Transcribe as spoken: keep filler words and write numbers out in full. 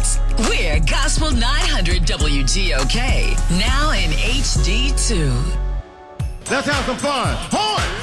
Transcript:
hits. We're Gospel nine hundred W G O K. Now in H D two. Let's have some fun. Horns!